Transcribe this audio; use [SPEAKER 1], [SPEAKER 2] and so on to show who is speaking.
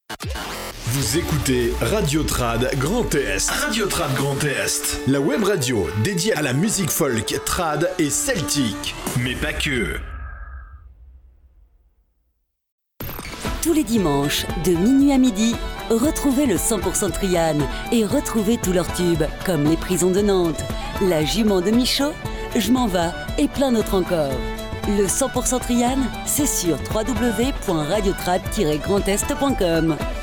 [SPEAKER 1] Vous écoutez Radio Trad Grand Est. Radio Trad Grand Est. La web radio dédiée à la musique folk, trad et celtique. Mais pas que.
[SPEAKER 2] Tous les dimanches, de minuit à midi, retrouvez le 100% Triane et retrouvez tous leurs tubes, comme Les Prisons de Nantes, La Jument de Michaud, Je m'en vas et plein d'autres encore. Le 100% Triane, c'est sur www.radiotrad-grandest.com.